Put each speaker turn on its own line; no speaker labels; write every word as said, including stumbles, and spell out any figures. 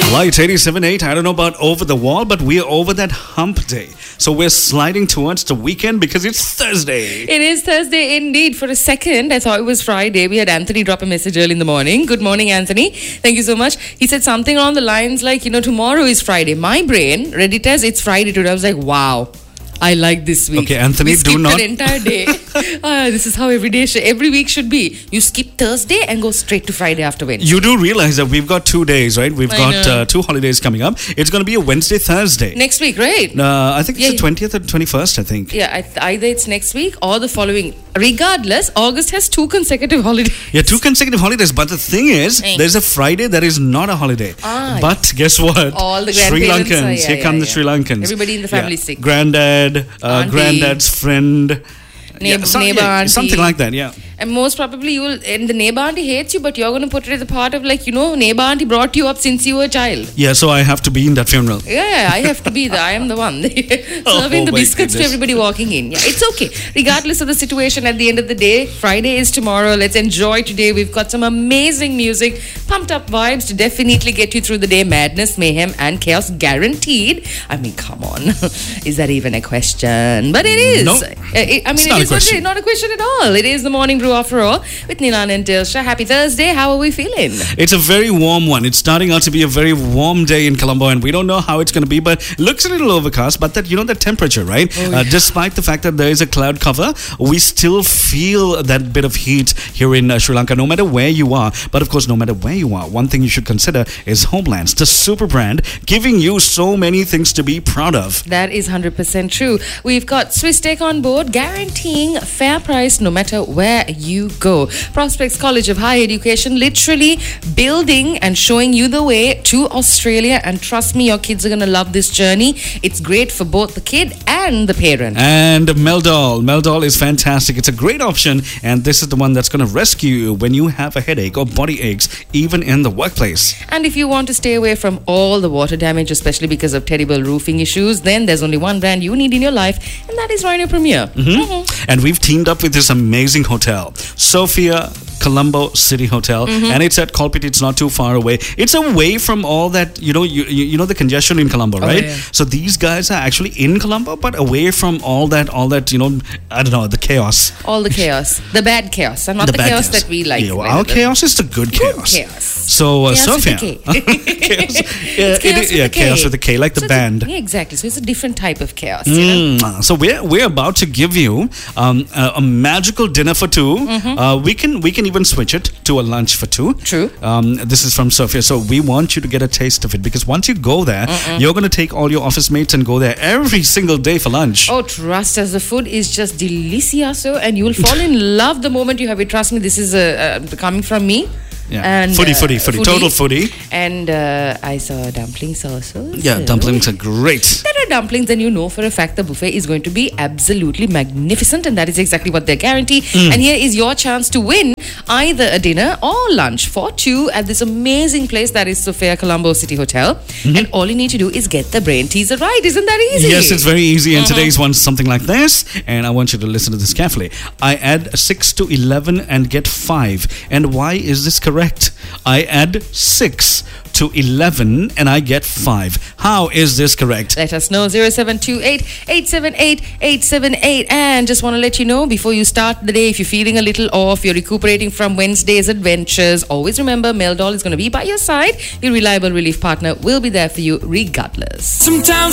Light eighty-seven point eight. I don't know about over the wall, but we're over that hump day. So we're sliding towards the weekend because it's Thursday.
It is Thursday indeed. For a second, I thought it was Friday. We had Anthony drop a message early in the morning. Good morning, Anthony. Thank you so much. He said something along the lines like, you know, tomorrow is Friday. My brain read it as it's Friday today. I was like, wow. I like this week.
Okay, Anthony,
we
do not...
an entire day. ah, this is how every day, sh- every week should be. You skip Thursday and go straight to Friday after Wednesday.
You do realize that we've got two days, right? We've I got uh, two holidays coming up. It's going to be a Wednesday, Thursday.
Next week, right?
Uh, I think it's
yeah,
the twentieth or twenty-first, I think.
Yeah, I th- either it's next week or the following. Regardless, August has two consecutive holidays.
Yeah, two consecutive holidays. But the thing is,
Hey.
there's a Friday that is not a holiday.
Ah,
but guess what?
all the
Sri
grandparents
Lankans.
are- yeah,
Here
yeah,
come
yeah.
the Sri Lankans.
Everybody in the family
yeah.
sick.
Granddad, uh,
Auntie.
granddad's friend.
Neighbor,
yeah, some-
neighbor
yeah,
auntie.
something like that, yeah.
And most probably you will, and the neighbor auntie hates you, but you're going to put it as a part of like, you know, neighbor auntie brought you up since you were a child.
Yeah, so I have to be in that funeral.
Yeah, I have to be there. I am the one serving
Oh,
the
my
biscuits to
goodness.
everybody walking in. Yeah, it's okay. Regardless of the situation, at the end of the day, Friday is tomorrow. Let's enjoy today. We've got some amazing music, pumped up vibes to definitely get you through the day. Madness, mayhem, and chaos guaranteed. I mean, come on. Is that even a question? But it is.
No.
Uh, it, I mean,
It's
it
not a
is what it
question.
is. Not a question at all. It is the morning brew after all with Nilan and Dilsha. Happy Thursday. How are we feeling?
It's a very warm one. It's starting out to be a very warm day in Colombo, and we don't know how it's going to be, but it looks a little overcast. But that, you know, the temperature, right?
Oh,
uh,
yeah.
despite the fact that there is a cloud cover, we still feel that bit of heat here in uh, Sri Lanka, no matter where you are. But of course, no matter where you are, one thing you should consider is Homelands, the super brand, giving you so many things to be proud of.
That is one hundred percent true. We've got Swiss Tech on board, guaranteeing fair price no matter where you go. Prospects College of Higher Education, literally building and showing you the way to Australia. And trust me, your kids are going to love this journey. It's great for both the kid and the parent.
And Meldol. Meldol is fantastic. It's a great option, and this is the one that's going to rescue you when you have a headache or body aches, even in the workplace.
And if you want to stay away from all the water damage, especially because of terrible roofing issues, then there's only one brand you need in your life, and that is Rhino Premier.
Mm-hmm. Mm-hmm. And we've teamed up with this amazing hotel, Sophia Colombo City Hotel, mm-hmm. and it's at Kolpit. It's not too far away. It's away from all that, you know, you, you, you know the congestion in Colombo, right?
Oh, yeah.
So these guys are actually in Colombo, but away from all that, all that, you know, I don't know, the chaos.
All the chaos. The bad chaos, and not the,
the
the
bad
chaos, that we like.
Yeah, well, our chaos is the good chaos.
Good chaos.
So, uh,
Chaos
Sophia.
with a K.
chaos, yeah,
It's chaos
it is-
with
yeah,
a K.
chaos with a K, like the
So it's a-
band.
yeah, exactly. So it's a different type of chaos. You know?
Mm. So we're we're about to give you um, a, a magical dinner for two.
Mm-hmm.
Uh, we can we can even switch it to a lunch for two.
True.
Um, this is from Sophia, so we want you to get a taste of it, because once you go there, Mm-mm. you're going to take all your office mates and go there every single day for lunch.
Oh, trust us, the food is just delicioso, and you will fall in love the moment you have it. Trust me, this is uh, uh, coming from me.
Yeah.
And,
foodie,
uh,
foodie, foodie, total foodie.
And uh, I saw dumplings also.
Yeah,
so
dumplings are great.
There are dumplings, and you know for a fact the buffet is going to be absolutely magnificent, and that is exactly what they guarantee. Mm. And here is your chance to win either a dinner or lunch for two at this amazing place that is Sophia Colombo City Hotel. Mm-hmm. And all you need to do is get the brain teaser right. Isn't that easy?
Yes, it's very easy. And
Mm-hmm.
today's one's something like this. And I want you to listen to this carefully. I add six to eleven and get five. And why is this correct? I add six to eleven and I get five. How is this correct?
Let us know. zero seven two eight, eight seven eight, eight seven eight. And just want to let you know, before you start the day, if you're feeling a little off, you're recuperating from Wednesday's adventures, always remember Meldol is going to be by your side. Your reliable relief partner will be there for you regardless.
Sometimes